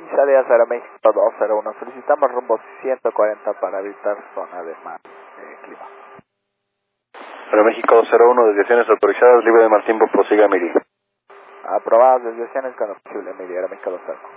Salida 0 México 201, solicitamos rumbo 140 para evitar zona de mar clima. Aeroméxico 201, desviaciones autorizadas, libre de mal tiempo, prosiga Miri. Aprobadas desviaciones cuando posible, media Aeroméxico 201.